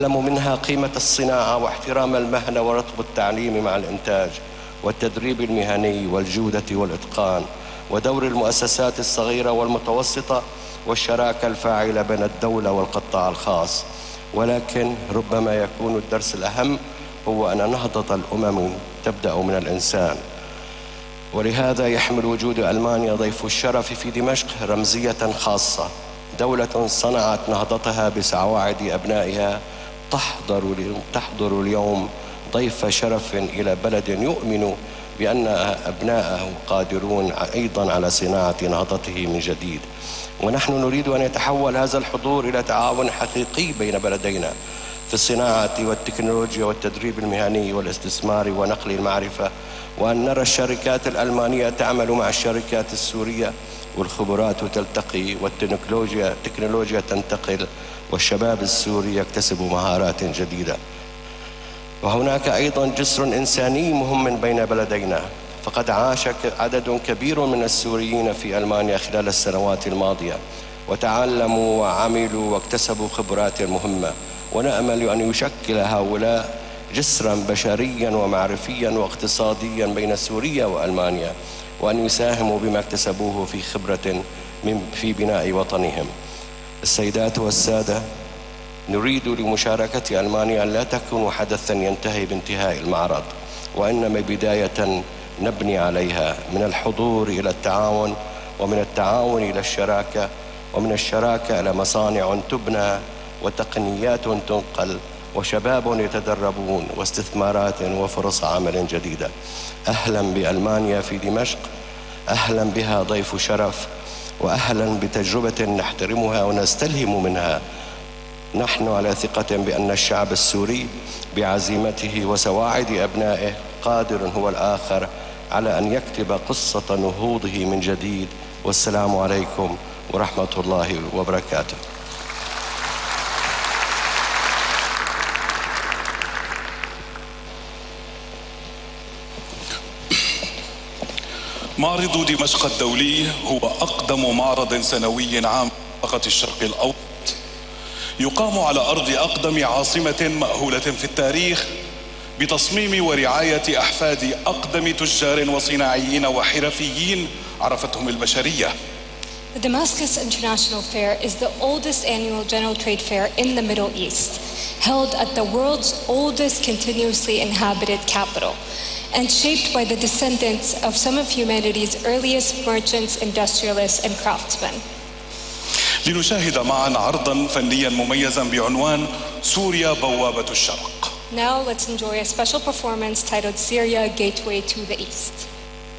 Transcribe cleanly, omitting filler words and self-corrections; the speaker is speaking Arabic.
نعلم منها قيمة الصناعة واحترام المهنة ورتب التعليم مع الإنتاج والتدريب المهني والجودة والإتقان، ودور المؤسسات الصغيرة والمتوسطة والشراكة الفاعلة بين الدولة والقطاع الخاص. ولكن ربما يكون الدرس الأهم هو أن نهضة الأمم تبدأ من الإنسان، ولهذا يحمل وجود ألمانيا ضيف الشرف في دمشق رمزية خاصة. دولة صنعت نهضتها بسواعد أبنائها تحضر اليوم ضيف شرف إلى بلد يؤمن بأن أبناءه قادرون أيضا على صناعة نهضته من جديد. ونحن نريد أن يتحول هذا الحضور إلى تعاون حقيقي بين بلدينا في الصناعة والتكنولوجيا والتدريب المهني والاستثمار ونقل المعرفة، وأن نرى الشركات الألمانية تعمل مع الشركات السورية والخبرات تلتقي والتكنولوجيا تنتقل والشباب السوري يكتسب مهارات جديدة. وهناك أيضا جسر إنساني مهم بين بلدينا، فقد عاش عدد كبير من السوريين في ألمانيا خلال السنوات الماضية وتعلموا وعملوا واكتسبوا خبرات مهمة، ونأمل أن يشكل هؤلاء جسرا بشريا ومعرفيا واقتصاديا بين سوريا وألمانيا، وأن يساهموا بما اكتسبوه في خبرة في بناء وطنهم. السيدات والسادة، نريد لمشاركة ألمانيا أن لا تكون حدثا ينتهي بانتهاء المعرض، وإنما بداية نبني عليها، من الحضور إلى التعاون، ومن التعاون إلى الشراكة، ومن الشراكة إلى مصانع تبنى وتقنيات تنقل وشباب يتدربون واستثمارات وفرص عمل جديدة. أهلا بألمانيا في دمشق، أهلا بها ضيف شرف، وأهلا بتجربة نحترمها ونستلهم منها. نحن على ثقة بأن الشعب السوري بعزيمته وسواعد أبنائه قادر هو الآخر على أن يكتب قصة نهوضه من جديد. والسلام عليكم ورحمة الله وبركاته. معرض دمشق الدولي هو أقدم معرض سنوي عام في منطقة الشرق الأوسط، يقام على أرض أقدم عاصمة مأهولة في التاريخ بتصميم ورعاية أحفاد أقدم تجار وصناعيين وحرفيين عرفتهم البشرية. The Damascus International Fair is the oldest annual general trade fair in the Middle East, held at the world's oldest continuously inhabited capital, and shaped by the descendants of some of humanity's earliest merchants, industrialists, and craftsmen. لنشاهد معا عرضا فنيا مميزا بعنوان سوريا بوابة الشرق. Now let's enjoy a special performance titled Syria Gateway to the East.